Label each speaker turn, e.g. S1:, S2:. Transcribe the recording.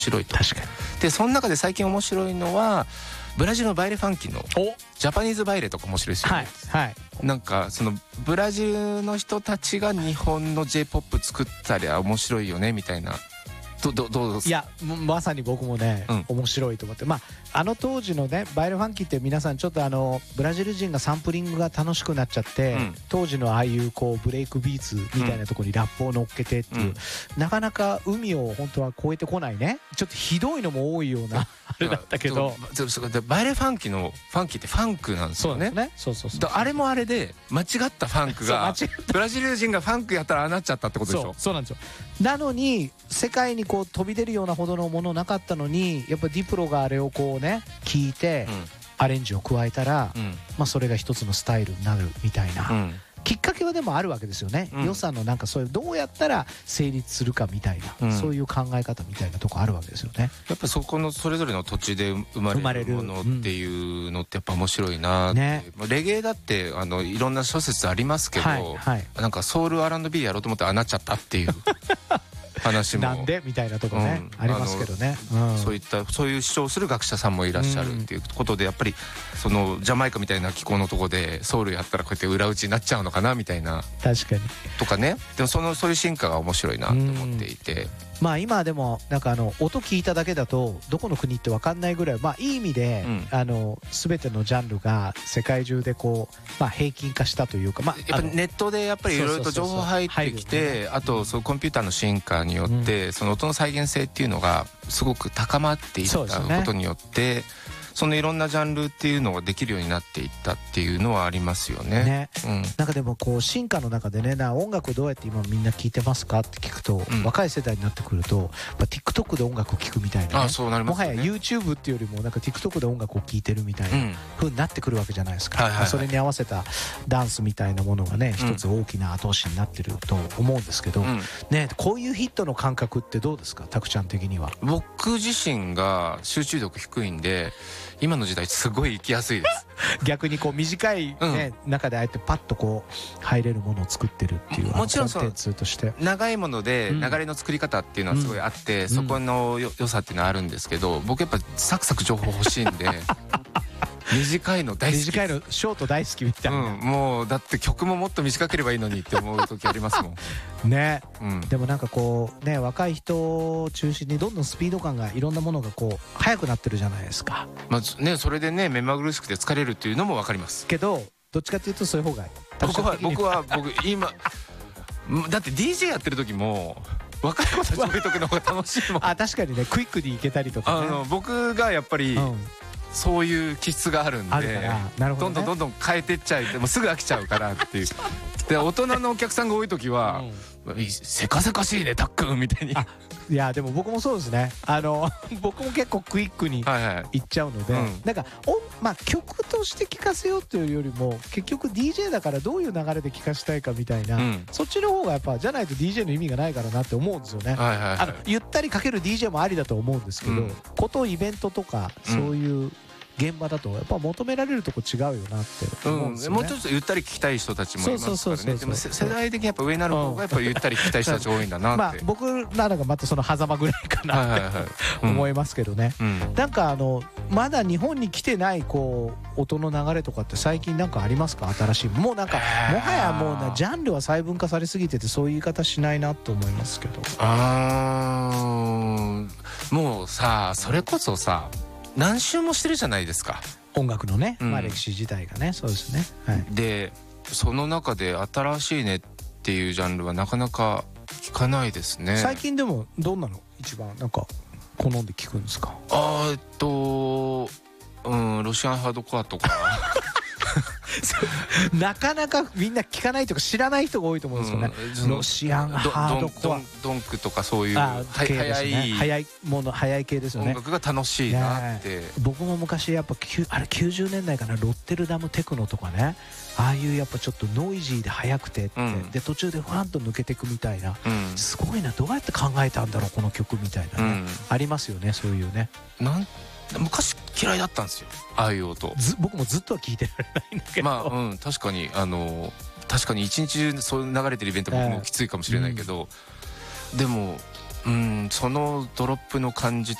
S1: 白いと。
S2: 確かに。
S1: でその中で最近面白いのはブラジルのバイレファンキーのジャパニーズバイレとか面白いですよね。
S2: はいはい。
S1: なんかそのブラジルの人たちが日本の J-POP 作ったりは面白いよねみたいな。どうですか？
S2: いやまさに僕もね、面白いと思って、あの当時のねバイレファンキーって皆さんちょっとブラジル人がサンプリングが楽しくなっちゃって、当時のああいうこうブレイクビーツみたいなところにラップを乗っけてっていう、なかなか海を本当は越えてこないね、ちょっとひどいのも多いようなあれだったけど、
S1: バイレファンキーのファンキーってファンクなんですよね。
S2: そう
S1: あれもあれで間違ったファンクがブラジル人がファンクやったらああなっちゃったってことでしょ。
S2: そうなんですよ。なのに世界にこう飛び出るようなほどのものなかったのに、やっぱディプロがあれをこうね聞いて、アレンジを加えたら、それが一つのスタイルになるみたいな、きっかけはでもあるわけですよね、良さのなんかそういうどうやったら成立するかみたいな、そういう考え方みたいなとこあるわけですよね。
S1: やっぱそこのそれぞれの土地で生まれるものっていうのってやっぱ面白いなって、レゲエだっていろんな諸説ありますけど、なんかソウル R&B やろうと思ってああなっちゃったっていう話も
S2: なんでみたいなとこね、ありますけどね、
S1: そういう主張する学者さんもいらっしゃるっていうことで、やっぱりそのジャマイカみたいな気候のとこでソウルやったらこうやって裏打ちになっちゃうのかなみたいな。
S2: 確かに
S1: とかね。でもそういう進化が面白いなと思っていて、
S2: 今でもなんか音聞いただけだとどこの国って分かんないぐらい、いい意味で、全てのジャンルが世界中でこう、平均化したというか、
S1: やっぱネットでやっぱりいろいろと情報入ってきて、あとそうコンピューターの進化によって、その音の再現性っていうのがすごく高まっていったことによって、そのいろんなジャンルっていうのができるようになっていったっていうのはありますよね。
S2: なんかでもこう進化の中でね、音楽どうやって今みんな聴いてますかって聞くと、若い世代になってくるとTikTok で音楽を聴くみたいな、もはや YouTube っていうよりもなんか TikTok で音楽を聴いてるみたいな風になってくるわけじゃないですか。それに合わせたダンスみたいなものがね、一つ大きな後押しになってると思うんですけど、こういうヒットの感覚ってどうですか、タクちゃん的には。
S1: 僕自身が集中力低いんで今の時代すごい生きやすいです
S2: 逆にこう短い、中であえてパッとこう入れるものを作ってるっていう、
S1: もちろん
S2: コンテンツとして
S1: 長いもので流れの作り方っていうのはすごいあって、そこの良さっていうのはあるんですけど、僕やっぱサクサク情報欲しいんで短いの大好き。
S2: 短いのショート大好きみたいな、
S1: もうだって曲ももっと短ければいいのにって思う時ありますもん
S2: ね、でもなんかこうね、若い人を中心にどんどんスピード感がいろんなものがこう速くなってるじゃないですか。
S1: それでね目まぐるしくて疲れるっていうのも分かります
S2: けど、どっちかっていうとそういう方が
S1: 僕今だって DJ やってる時も若い子たち置いとくの方が楽しいもん
S2: 確かにね、クイックに行けたりとかね、
S1: 僕がやっぱり、そういう気質があるんで、どんどん変えてっちゃう、もうすぐ飽きちゃうからっていう。で大人のお客さんが多い時はせかせかしいねたっくんみたいに。
S2: いやでも僕もそうですね、僕も結構クイックにいっちゃうので、なんか曲として聴かせようというよりも結局 DJ だからどういう流れで聴かせたいかみたいな、そっちの方がやっぱじゃないと DJ の意味がないからなって思うんですよね。ゆったりかける DJ もありだと思うんですけど、ことイベントとかそういう現場だとやっぱ求められるとこ違うよなって思うんですよね。
S1: もうちょっとゆったり聴きたい人たちもいますからね。でも世代的にやっぱ上になる方がやっぱゆったり聴きたい人たち多いんだなって。
S2: 僕らがまたその狭間ぐらいかなって思いますけどね。なんかまだ日本に来てないこう音の流れとかって最近なんかありますか、新しい。もうなんかもはやもうジャンルは細分化されすぎててそういう言い方しないなと思いますけど。
S1: もうさ、それこそさ何周もしてるじゃないですか、
S2: 音楽のね、歴史自体がね。そうですね、
S1: でその中で新しいねっていうジャンルはなかなか聞かないですね。
S2: 最近でもどんなの一番なんか好んで聞くんですか。
S1: ロシアンハードコアとか
S2: なかなかみんな聞かないとか知らない人が多いと思うんですよね。ロシアンハードコア、
S1: ドンクとかそういう早
S2: い系ですよね。
S1: 音楽が楽しいなって。
S2: 僕も昔やっぱあれ90年代かな、ロッテルダムテクノとかね、ああいうやっぱちょっとノイジーで速くてって、で途中でファンと抜けていくみたいな、すごいな、どうやって考えたんだろうこの曲みたいなね、ありますよね、そういうね。
S1: 昔嫌いだったんですよ、ああいう音。
S2: 僕もずっとは聞いてられないんだけど、
S1: 確かに一日中そう流れてるイベント僕もきついかもしれないけど、でもそのドロップの感じ